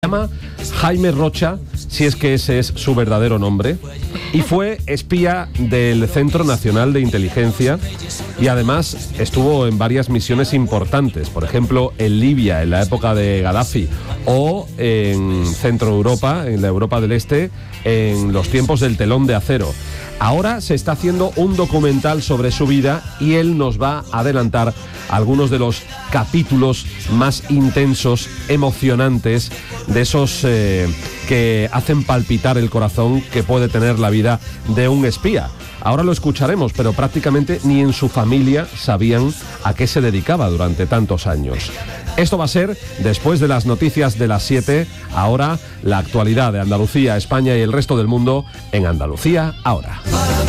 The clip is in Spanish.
llama Jaime Rocha, si es que ese es su verdadero nombre, y fue espía del Centro Nacional de Inteligencia y además estuvo en varias misiones importantes, por ejemplo en Libia en la época de Gaddafi o en Centro Europa, en la Europa del Este, en los tiempos del telón de acero. Ahora se está haciendo un documental sobre su vida y él nos va a adelantar algunos de los capítulos más intensos, emocionantes, de esos que hacen palpitar el corazón que puede tener la vida de un espía. Ahora lo escucharemos, pero prácticamente ni en su familia sabían a qué se dedicaba durante tantos años. Esto va a ser después de las noticias de las 7. Ahora la actualidad de Andalucía, España y el resto del mundo en Andalucía Ahora.